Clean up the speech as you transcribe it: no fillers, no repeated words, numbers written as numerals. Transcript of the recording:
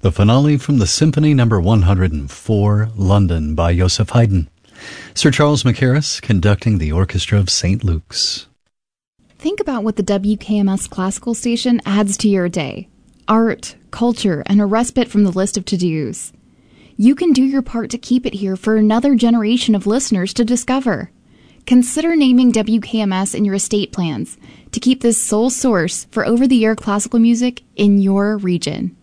The finale from the Symphony No. 104, London, by Joseph Haydn. Sir Charles Mackerras conducting the Orchestra of St. Luke's. Think about what the WKMS classical station adds to your day. Art, culture, and a respite from the list of to-dos. You can do your part to keep it here for another generation of listeners to discover. Consider naming WKMS in your estate plans to keep this sole source for over-the-air classical music in your region.